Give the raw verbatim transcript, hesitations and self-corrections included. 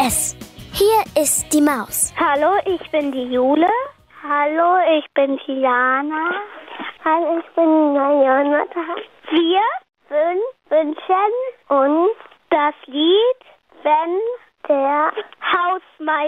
S. Hier ist die Maus. Hallo, ich bin die Jule. Hallo, ich bin die Jana. Hallo, ich bin die Jonathan. Wir wünschen uns das Lied, wenn der Hausmeister